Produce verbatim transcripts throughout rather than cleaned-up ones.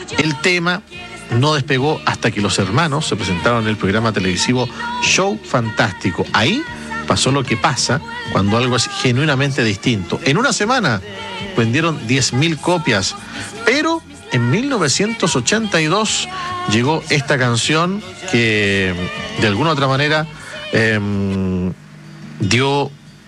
El tema no despegó hasta que los hermanos se presentaron en el programa televisivo Show Fantástico. Ahí pasó lo que pasa cuando algo es genuinamente distinto. En una semana vendieron diez mil copias, pero en mil novecientos ochenta y dos llegó esta canción que de alguna u otra manera eh, dio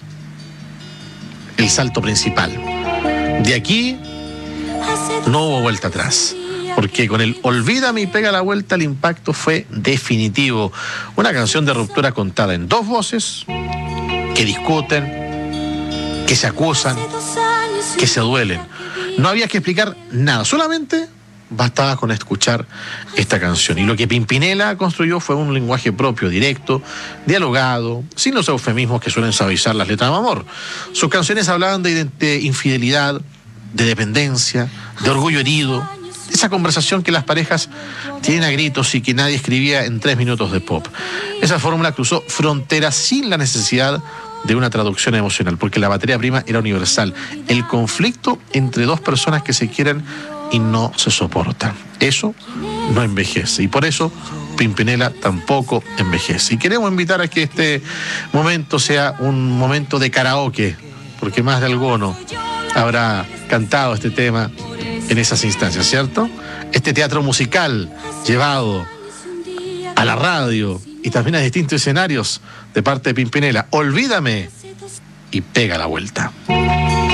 el salto principal. De aquí no hubo vuelta atrás, porque con el Olvídame y Pega la Vuelta el impacto fue definitivo. Una canción de ruptura contada en dos voces que discuten, que se acusan, que se duelen. No había que explicar nada, solamente bastaba con escuchar esta canción. Y lo que Pimpinela construyó fue un lenguaje propio, directo, dialogado, sin los eufemismos que suelen suavizar las letras de amor. Sus canciones hablaban de, de infidelidad, de dependencia, de orgullo herido, esa conversación que las parejas tienen a gritos y que nadie escribía en tres minutos de pop. Esa fórmula cruzó fronteras sin la necesidad de una traducción emocional, porque la materia prima era universal. El conflicto entre dos personas que se quieren y no se soportan. Eso no envejece. Y por eso Pimpinela tampoco envejece. Y queremos invitar a que este momento sea un momento de karaoke, porque más de alguno habrá cantado este tema en esas instancias, ¿cierto? Este teatro musical llevado a la radio y también a distintos escenarios de parte de Pimpinela. Olvídame y Pega la Vuelta.